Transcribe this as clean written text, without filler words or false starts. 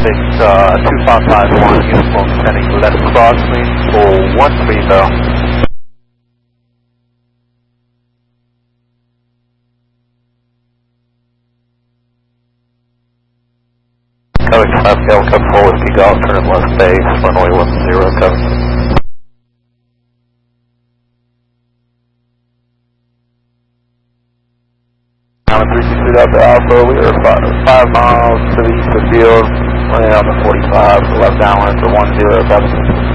2551, uniform sending left crossing for 130. Cover traffic, Delta 4 Whiskey Golf, turn left base, runway 10, cover. Now 362 Delta Alpha, we are 5 miles to the east of the field, running out to 45, left downwind for 10, cover.